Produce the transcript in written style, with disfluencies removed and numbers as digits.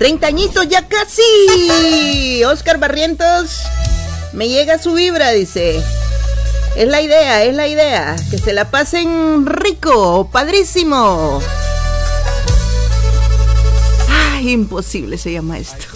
30 añitos ya casi. Oscar Barrientos, me llega su vibra, dice. Es la idea, que se la pasen rico, padrísimo. Ay, imposible se llama esto.